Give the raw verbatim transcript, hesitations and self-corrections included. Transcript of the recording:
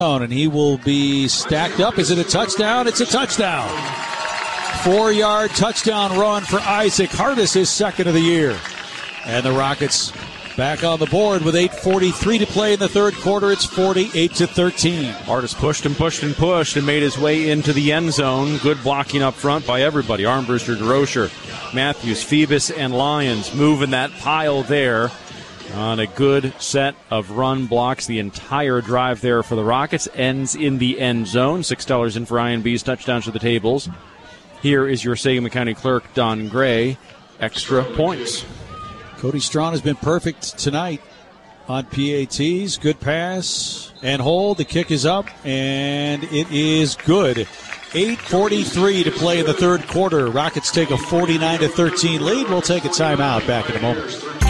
And he will be stacked up. Is it a touchdown? It's a touchdown. Four-yard touchdown run for Isaac Hardis, his second of the year. And the Rockets back on the board with eight forty-three to play in the third quarter. It's forty-eight to thirteen. Hardis pushed and pushed and pushed and made his way into the end zone. Good blocking up front by everybody. Armbruster, DeRocher, Matthews, Phoebus, and Lyons moving that pile there on a good set of run blocks. The entire drive there for the Rockets ends in the end zone. six dollars in for I N B's touchdowns to the tables. Here is your Sangamon County clerk, Don Gray. Extra points. Cody Strawn has been perfect tonight on P A Ts. Good pass and hold. The kick is up, and it is good. eight forty-three to play in the third quarter. Rockets take a forty-nine to thirteen lead. We'll take a timeout. Back in a moment.